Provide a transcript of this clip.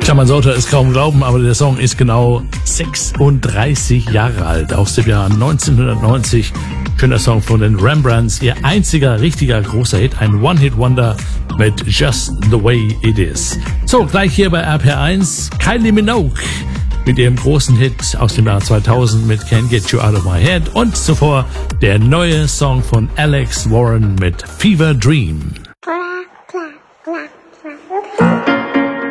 Tja, man sollte es kaum glauben, aber der Song ist genau 36 Jahre alt, aus dem Jahr 1990. Schöner Song von den Rembrandts, ihr einziger richtiger großer Hit, ein One-Hit-Wonder mit Just the Way It Is. So, gleich hier bei RPR1, Kylie Minogue mit ihrem großen Hit aus dem Jahr 2000 mit Can't Get You Out of My Head und zuvor der neue Song von Alex Warren mit Fever Dream.